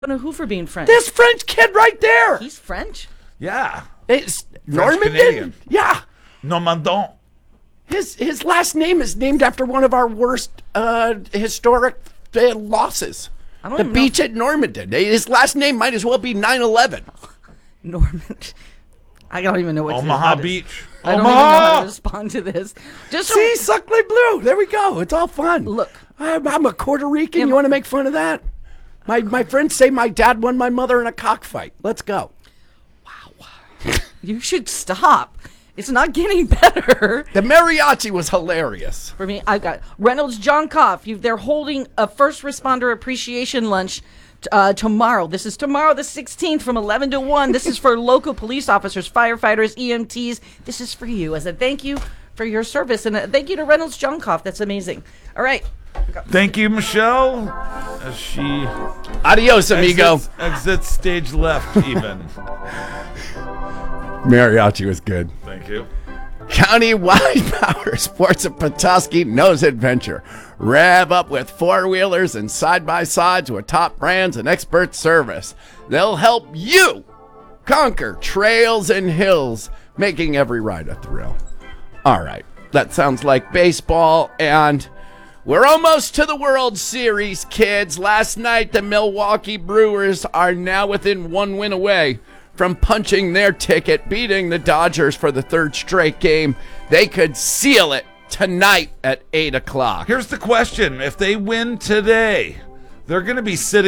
who for being French? This French kid right there. He's French? Yeah. It's Canadian. Normandin. Yeah. Normandin. His last name is named after one of our worst historic losses. I don't The even know beach at Normandin. His last name might as well be 9/11. Normand. I don't even know what Omaha to Beach. I don't even know how to respond to this. Just so- See, Suckling Blue. There we go. It's all fun. Look. I'm a Puerto Rican. You want to make fun of that? My friends say my dad won my mother in a cockfight. Let's go. You should stop. It's not getting better. The mariachi was hilarious. For me, I've got Reynolds John Koff. They're holding a first responder appreciation lunch tomorrow. This is tomorrow the 16th from 11 to 1. This is for local police officers, firefighters, EMTs. This is for you as a thank you for your service. And a thank you to Reynolds John Koff. That's amazing. All right. Thank you, Michelle. As she Adios, amigo. exits stage left, even. Mariachi was good. Thank you. Countywide Power Sports of Petoskey knows adventure. Rev up with four-wheelers and side-by-sides with top brands and expert service. They'll help you conquer trails and hills, making every ride a thrill. All right, that sounds like baseball, and we're almost to the World Series, kids. Last night, the Milwaukee Brewers are now within one win away from punching their ticket, beating the Dodgers for the third straight game. They could seal it tonight at 8 o'clock. Here's the question. If they win today, they're going to be sitting